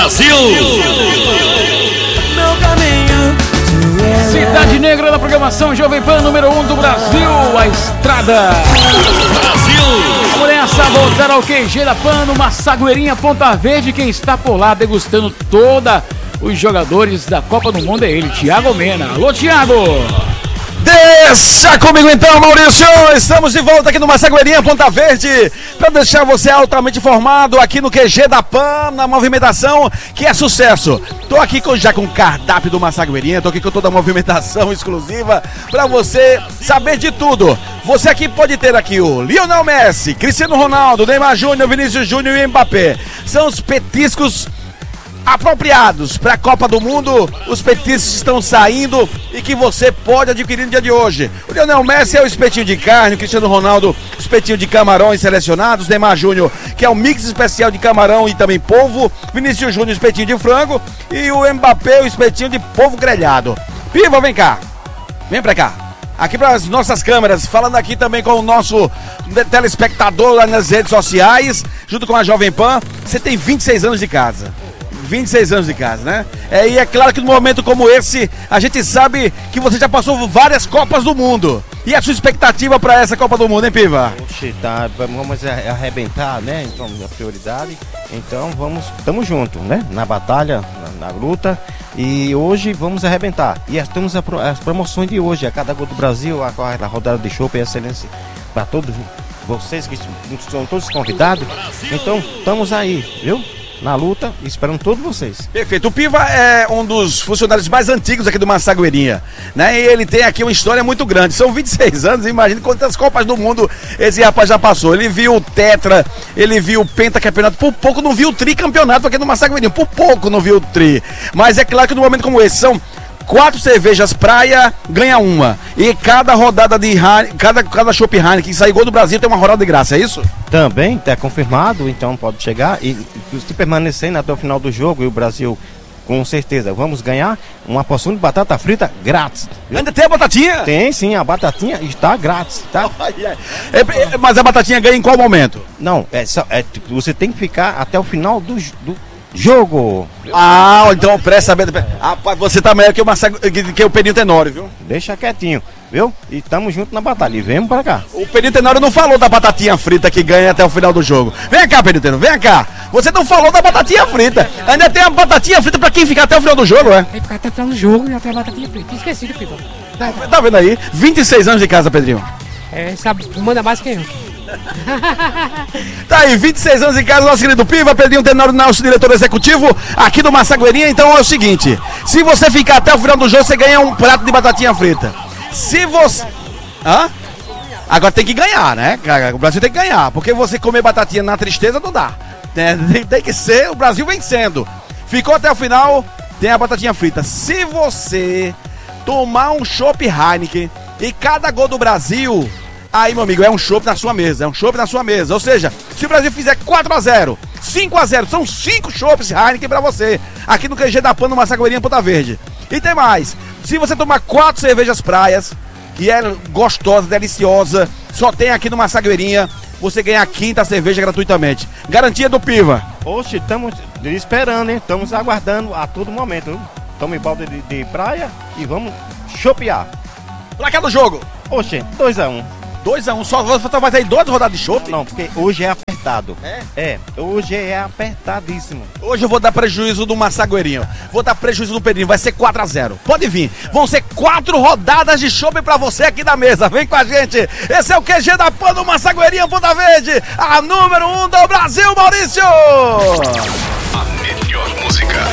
Brasil. Cidade Negra na programação Jovem Pan número 1 do Brasil, a estrada. Brasil. Vamos nessa, voltar ao QG da Pan, numa Sagueirinha Ponta Verde. Quem está por lá degustando todos os jogadores da Copa do Mundo é ele, Thiago Mena. Alô, Thiago! Deixa comigo então, Maurício! Estamos de volta aqui numa Sagueirinha Ponta Verde para deixar você altamente informado aqui no QG da Pan, na movimentação que é sucesso. Tô aqui já com o cardápio do Massagueirinha, tô aqui com toda a movimentação exclusiva para você saber de tudo. Você aqui pode ter aqui o Lionel Messi, Cristiano Ronaldo, Neymar Júnior, Vinícius Júnior e Mbappé. São os petiscos apropriados para a Copa do Mundo. Os petiscos estão saindo e que você pode adquirir no dia de hoje. O Lionel Messi é o espetinho de carne, o Cristiano Ronaldo, o espetinho de camarões selecionados, Neymar Júnior, que é o mix especial de camarão e também polvo, Vinícius Júnior, o espetinho de frango, e o Mbappé, o espetinho de polvo grelhado. Piva, vem cá, vem pra cá. Aqui para as nossas câmeras, falando aqui também com o nosso telespectador lá nas redes sociais, junto com a Jovem Pan. Você tem 26 anos de casa. 26 anos de casa, né? E é claro que num momento como esse, a gente sabe que você já passou várias Copas do Mundo. E a sua expectativa para essa Copa do Mundo, hein, Piva? Oxe, tá, vamos arrebentar, né? Então, a prioridade. Então, estamos juntos, né? Na batalha, na luta. E hoje vamos arrebentar. E temos as promoções de hoje. A cada gol do Brasil, a rodada de chopp e excelência para todos vocês que são todos convidados. Então, estamos aí, viu? Na luta, esperando todos vocês. Perfeito. O Piva é um dos funcionários mais antigos aqui do Massagueirinha, né? E ele tem aqui uma história muito grande. São 26 anos, imagina quantas Copas do Mundo esse rapaz já passou. Ele viu o Tetra, ele viu o Pentacampeonato, por pouco não viu o Tricampeonato aqui no Massagueirinha, por pouco não viu o Tri. Mas é claro que no momento como esse, são 4 cervejas praia, ganha uma. E cada rodada de cada chopp Heineken que sair gol do Brasil tem uma rodada de graça, é isso? Também, está confirmado, então pode chegar. E se permanecendo até o final do jogo e o Brasil, com certeza, vamos ganhar uma porção de batata frita grátis. Ainda tem a batatinha? Tem sim, a batatinha está grátis, tá? Mas a batatinha ganha em qual momento? Não, você tem que ficar até o final do jogo. Ah, então presta saber. Rapaz, você tá melhor que o Peninho Tenório, viu? Deixa quietinho, viu? E tamo junto na batalha. E vem pra cá. O Peninho Tenório não falou da batatinha frita que ganha até o final do jogo. Vem cá, Peninho Tenório, vem cá. Você não falou da batatinha frita. Ainda tem a batatinha frita pra quem ficar até o final do jogo, é? Tem que ficar até o final do jogo e até a batatinha frita. Esqueci do Pedro. Tá vendo aí? 26 anos de casa, Pedrinho. Sabe, manda mais que eu. Tá aí, 26 anos em casa, nosso querido Piva, Pedrinho Tenório, nosso diretor executivo aqui do Massagueirinha. Então é o seguinte, se você ficar até o final do jogo, você ganha um prato de batatinha frita. Se você... Agora tem que ganhar, né? O Brasil tem que ganhar, porque você comer batatinha na tristeza não dá, né? Tem que ser o Brasil vencendo. Ficou até o final, tem a batatinha frita. Se você tomar um chopp Heineken e cada gol do Brasil... Aí, meu amigo, é um chopp na sua mesa, Ou seja, se o Brasil fizer 4-0, 5-0, são 5 chopps Heineken pra você, aqui no QG da Pan, no Massagueirinha Ponta Verde. E tem mais, se você tomar 4 cervejas praias, que é gostosa, deliciosa, só tem aqui no Massagueirinha, você ganha a 5ª cerveja gratuitamente. Garantia do Piva. Oxe, estamos esperando, hein? Estamos aguardando a todo momento. Tome balde de praia e vamos chopear. Placar do jogo. Oxe, 2-1. 2-1, só vai ter 2 rodadas de chopp? Não, porque hoje é apertado. Hoje é apertadíssimo. Hoje eu vou dar prejuízo do Massagueirinho. Vou dar prejuízo do Pedrinho, vai ser 4-0. Pode vir. Vão ser 4 rodadas de chopp pra você aqui da mesa. Vem com a gente. Esse é o QG da Pan do Massagueirinha Ponta Verde. A número 1 do Brasil, Maurício. A melhor música.